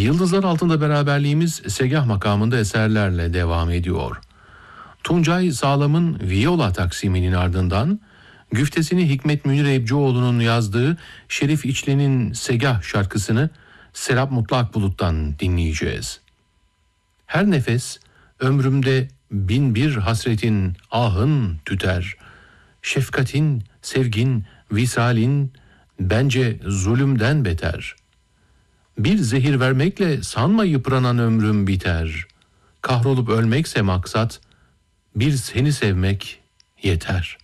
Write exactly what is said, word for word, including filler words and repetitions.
Yıldızlar Altında beraberliğimiz Segah makamında eserlerle devam ediyor. Tuncay Sağlam'ın Viola taksiminin ardından güftesini Hikmet Münir Ebcioğlu'nun yazdığı Şerif İçli'nin Segah şarkısını Serap Mutlu Akbulut'tan dinleyeceğiz. Her nefes ömrümde bin bir hasretin ahın tüter. Şefkatin, sevgin, visalin bence zulümden beter. Bir zehir vermekle sanma yıpranan ömrüm biter. Kahrolup ölmekse maksat, bir seni sevmek yeter.